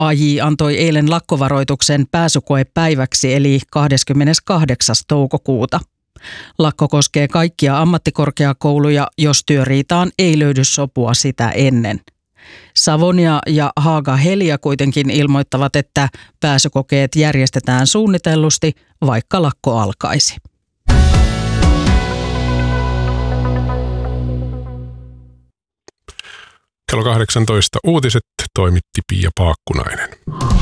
AJ antoi eilen lakkovaroituksen pääsykoepäiväksi eli 28. toukokuuta. Lakko koskee kaikkia ammattikorkeakouluja, jos työriitaan ei löydy sopua sitä ennen. Savonia ja Haaga-Helia kuitenkin ilmoittavat, että pääsykokeet järjestetään suunnitellusti, vaikka lakko alkaisi. Kello 18 uutiset toimitti Pia Paakkunainen.